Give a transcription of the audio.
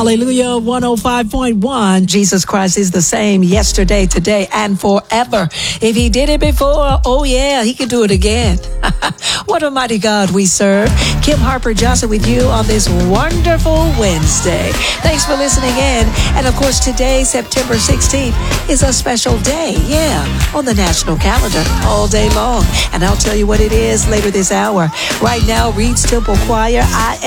Hallelujah. 105.1. Jesus Christ is the same yesterday, today, and forever. If he did it before, oh yeah, he can do it again. What a mighty God we serve. Kim Harper Johnson with you on this wonderful Wednesday. Thanks for listening in. And of course, today, September 16th, is a special day. Yeah, on the national calendar all day long. And I'll tell you what it is later this hour. Right now, Reed's Temple Choir,